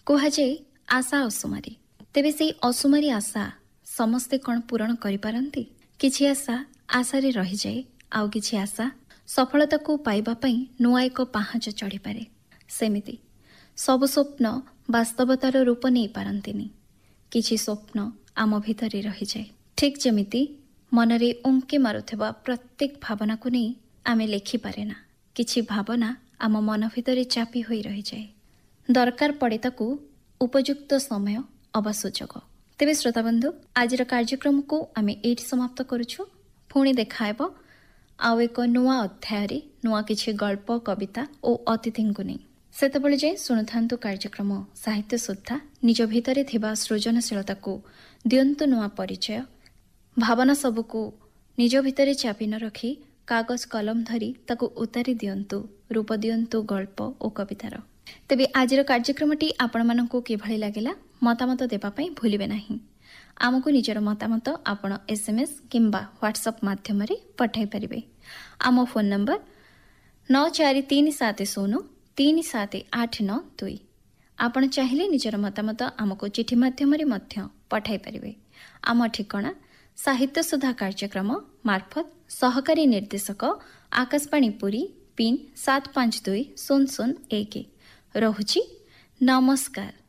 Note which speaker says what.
Speaker 1: କୁହାଯାଏ ଆଶା ଅସୁମାରୀ। ତେବେ ସେହି ଅସୁମାରୀ ଆଶା ସମସ୍ତେ କ'ଣ ପୂରଣ କରିପାରନ୍ତି? କିଛି ଆଶା ଆଶାରେ ରହିଯାଏ, ଆଉ କିଛି ଆଶା ସଫଳତାକୁ ପାଇବା ପାଇଁ ନୂଆ ଏକ ପାହାଚ ଚଢ଼ିପାରେ। ସେମିତି ସବୁ ସ୍ୱପ୍ନ ବାସ୍ତବତାର ରୂପ ନେଇପାରନ୍ତିନି। କିଛି ସ୍ୱପ୍ନ ଆମ ଭିତରେ ରହିଯାଏ। ଠିକ୍ ଯେମିତି ମନରେ ଉଙ୍କି ମାରୁଥିବା ପ୍ରତ୍ୟେକ ଭାବନାକୁ ନେଇ ଆମେ ଲେଖିପାରେ ନା। କିଛି ଭାବନା ଆମ ମନ ଭିତରେ ଚାପି ହୋଇ ରହିଯାଏ। ଦରକାର ପଡ଼େ ତାକୁ ଉପଯୁକ୍ତ ସମୟ ଅବା ସୁଯୋଗ। ତେବେ ଶ୍ରୋତାବନ୍ଧୁ, ଆଜିର କାର୍ଯ୍ୟକ୍ରମକୁ ଆମେ ଏଇଠି ସମାପ୍ତ କରୁଛୁ। ପୁଣି ଦେଖାହେବ ଆଉ ଏକ ନୂଆ ଅଧ୍ୟାୟରେ ନୂଆ କିଛି ଗଳ୍ପ, କବିତା ଓ ଅତିଥିଙ୍କୁ ନେଇ। ସେତେବେଳେ ଯାଏ ଶୁଣୁଥାନ୍ତୁ କାର୍ଯ୍ୟକ୍ରମ ସାହିତ୍ୟ ସୁଦ୍ଧା। ନିଜ ଭିତରେ ଥିବା ସୃଜନଶୀଳତାକୁ ଦିଅନ୍ତୁ ନୂଆ ପରିଚୟ। ଭାବନା ସବୁକୁ ନିଜ ଭିତରେ ଚାପି ନ ରଖି କାଗଜ କଲମ ଧରି ତାକୁ ଉତାରି ଦିଅନ୍ତୁ, ରୂପ ଦିଅନ୍ତୁ ଗଳ୍ପ ଓ କବିତାର। ତେବେ ଆଜିର କାର୍ଯ୍ୟକ୍ରମଟି ଆପଣମାନଙ୍କୁ କିଭଳି ଲାଗିଲା ମତାମତ ଦେବା ପାଇଁ ଭୁଲିବେ ନାହିଁ। ଆମକୁ ନିଜର ମତାମତ ଆପଣ SMS କିମ୍ବା ହ୍ୱାଟ୍ସଆପ୍ ମାଧ୍ୟମରେ ପଠାଇ ପାରିବେ। ଆମ ଫୋନ୍ ନମ୍ବର 9437037892। ଆପଣ ଚାହିଁଲେ ନିଜର ମତାମତ ଆମକୁ ଚିଠି ମାଧ୍ୟମରେ ମଧ୍ୟ ପଠାଇ ପାରିବେ। ଆମ ଠିକଣା ସାହିତ୍ୟ ସୁଧା କାର୍ଯ୍ୟକ୍ରମ ମାର୍ଫତ ସହକାରୀ ନିର୍ଦ୍ଦେଶକ ଆକାଶବାଣୀ ପୁରୀ, ପିନ୍ 752001। ରହୁଛି। ନମସ୍କାର।